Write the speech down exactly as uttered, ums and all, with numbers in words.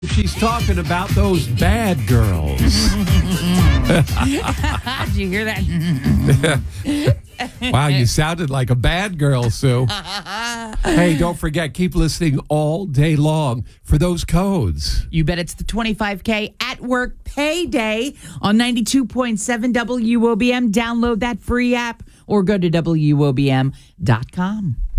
She's talking about those bad girls. Did you hear that? Wow, you sounded like a bad girl, Sue. Hey, don't forget, keep listening all day long for those codes. You bet it's the twenty-five K at work payday on ninety-two point seven W O B M. Download that free app or go to W O B M dot com.